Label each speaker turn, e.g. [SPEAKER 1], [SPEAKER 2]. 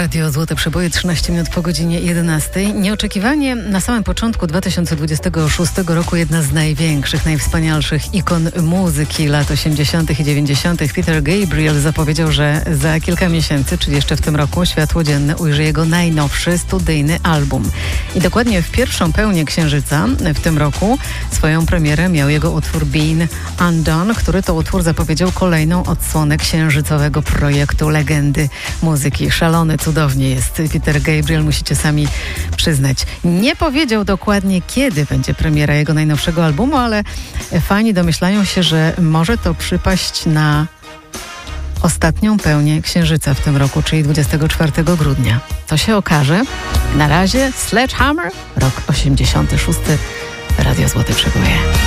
[SPEAKER 1] Radio Złote Przeboje, 13 minut po godzinie 11. Nieoczekiwanie na samym początku 2026 roku jedna z największych, najwspanialszych ikon muzyki lat 80. i 90. Peter Gabriel zapowiedział, że za kilka miesięcy, czyli jeszcze w tym roku, światło dzienne ujrzy jego najnowszy studyjny album. I dokładnie w pierwszą pełnię księżyca w tym roku swoją premierę miał jego utwór Been Undone, który to utwór zapowiedział kolejną odsłonę księżycowego projektu legendy muzyki. Szalony, cudownie jest Peter Gabriel, musicie sami przyznać. Nie powiedział dokładnie, kiedy będzie premiera jego najnowszego albumu, ale fani domyślają się, że może to przypaść na ostatnią pełnię księżyca w tym roku, czyli 24 grudnia. To się okaże. Na razie Sledgehammer, rok 86. Radio Złote Przeboje.